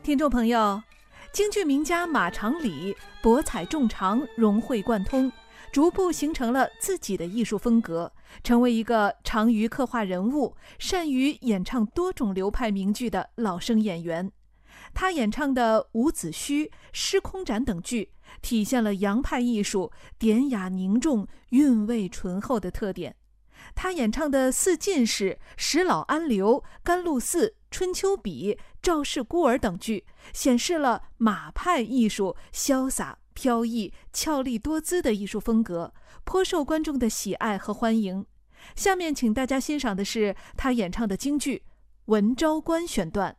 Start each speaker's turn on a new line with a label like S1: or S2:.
S1: 听众朋友，京剧名家马长礼博采众长，融会贯通，逐步形成了自己的艺术风格，成为一个长于刻画人物、善于演唱多种流派名剧的老生演员。他演唱的《伍子胥》《失空斩》等剧，体现了洋派艺术典雅凝重、韵味醇厚的特点。他演唱的《四进士》《石老安流》《甘露寺》《春秋笔》《赵氏孤儿》等剧，显示了马派艺术潇洒飘逸、俏丽多姿的艺术风格，颇受观众的喜爱和欢迎。下面请大家欣赏的是他演唱的京剧《文昭关》选段。